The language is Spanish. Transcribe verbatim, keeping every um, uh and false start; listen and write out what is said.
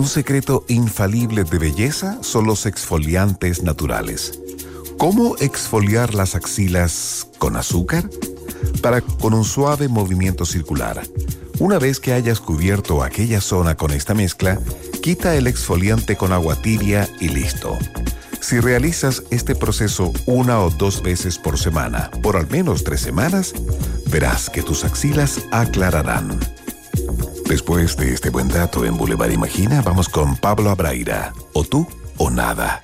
Un secreto infalible de belleza son los exfoliantes naturales. ¿Cómo exfoliar las axilas con azúcar? Para con un suave movimiento circular. Una vez que hayas cubierto aquella zona con esta mezcla, quita el exfoliante con agua tibia y listo. Si realizas este proceso una o dos veces por semana, por al menos tres semanas, verás que tus axilas aclararán. Después de este buen dato en Boulevard Imagina, vamos con Pablo Abraira. O tú o nada.